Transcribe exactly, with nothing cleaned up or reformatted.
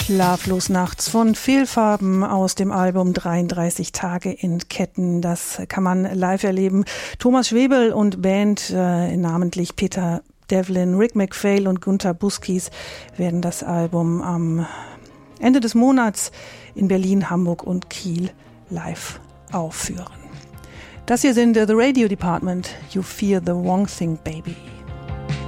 Schlaflos nachts von Fehlfarben aus dem Album dreiunddreißig Tage in Ketten. Das kann man live erleben. Thomas Schwebel und Band, äh, namentlich Peter Devlin, Rick MacPhail und Gunther Buskis, werden das Album am Ende des Monats in Berlin, Hamburg und Kiel live aufführen. Das hier sind The Radio Department, You Fear the Wrong Thing, Baby.